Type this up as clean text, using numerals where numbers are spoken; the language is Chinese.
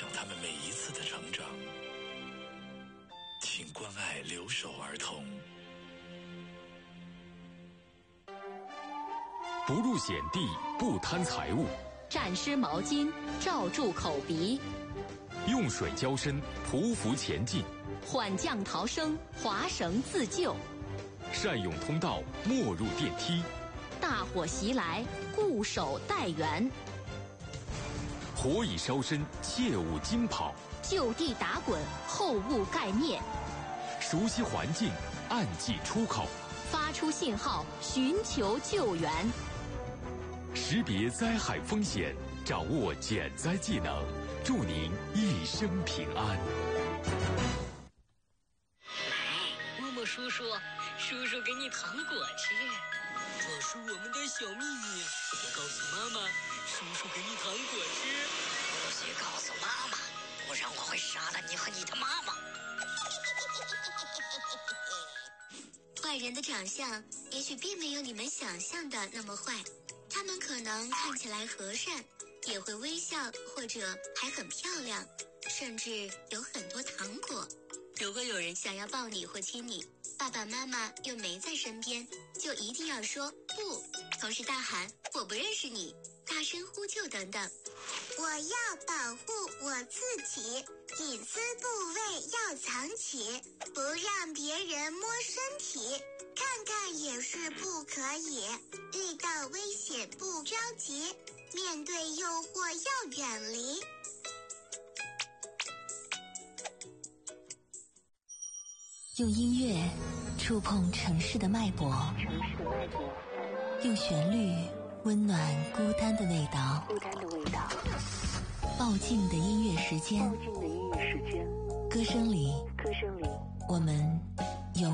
享他们每一次的成长。请关爱留守儿童。 不入险地，不贪财物， 蘸湿毛巾，罩住口鼻， 用水浇身，匍匐前进， 缓降逃生，划绳自救， 善用通道，莫入电梯， 大火袭来，固守待援， 火已烧身，切勿惊跑， 就地打滚，后勿盖灭， 熟悉环境，暗记出口， 发出信号，寻求救援， 识别灾害风险，掌握减灾技能，祝您一生平安。 来，默默叔叔，叔叔给你糖果吃， 这是我们的小秘密，别告诉妈妈。叔叔给你糖果吃， 不许告诉妈妈，不然我会杀了你和你的妈妈。 坏人的长相也许并没有你们想象的那么坏，他们可能看起来和善，也会微笑，或者还很漂亮，甚至有很多糖果。如果有人想要抱你或亲你，爸爸妈妈又没在身边，就一定要说不，同时大喊我不认识你，大声呼救等等。 我要保护我自己，隐私部位要藏起，不让别人摸身体，看看也是不可以。遇到危险不着急，面对诱惑要远离。 用音乐触碰城市的脉搏，用旋律温暖孤单的味道。爆静的音乐时间，歌声里，我们